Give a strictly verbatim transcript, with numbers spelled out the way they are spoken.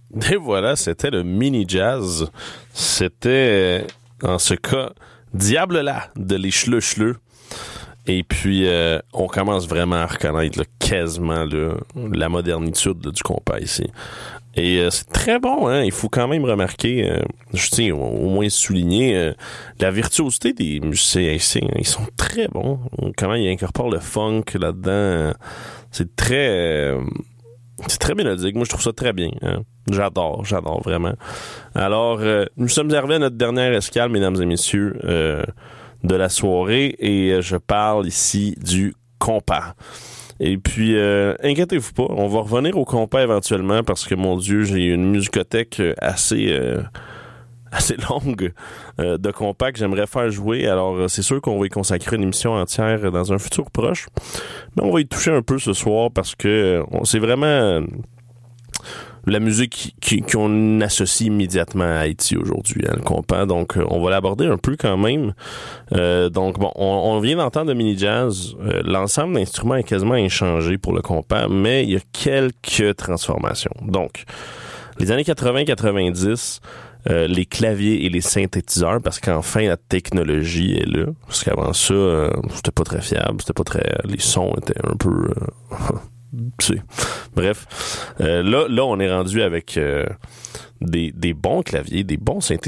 Et voilà, c'était le mini jazz. C'était, en ce cas, Diable là de les Chleux Chleux. Et puis, euh, on commence vraiment à reconnaître là, quasiment là, la modernitude là, du compas ici. Et euh, c'est très bon, hein. Il faut quand même remarquer, euh, je tiens au, au moins souligner, euh, la virtuosité des musiciens ici. Hein. Ils sont très bons. Comment ils incorporent le funk là-dedans. C'est très... Euh, c'est très mélodique. Moi, je trouve ça très bien. Hein. J'adore, j'adore vraiment. Alors, euh, nous sommes arrivés à notre dernière escale, mesdames et messieurs, euh, de la soirée. Et euh, je parle ici du compas. Et puis, euh, inquiétez-vous pas, on va revenir au compas éventuellement parce que, mon Dieu, j'ai une musicothèque assez euh, assez longue euh, de compas que j'aimerais faire jouer. Alors, c'est sûr qu'on va y consacrer une émission entière dans un futur proche. Mais on va y toucher un peu ce soir parce que euh, c'est vraiment euh, la musique qui, qu'on associe immédiatement à Haïti aujourd'hui, hein, le compas. Donc, euh, on va l'aborder un peu quand même. Euh, donc, bon, on, on vient d'entendre le mini-jazz. Euh, l'ensemble d'instruments est quasiment inchangé pour le compas, mais il y a quelques transformations. Donc, les années quatre-vingts quatre-vingt-dix, euh, les claviers et les synthétiseurs, parce qu'enfin, la technologie est là. Parce qu'avant ça, euh, c'était pas très fiable, c'était pas très... Les sons étaient un peu... Euh, tu sais. Bref, euh, là, là, on est rendu avec euh, des, des bons claviers, des bons synthétiseurs.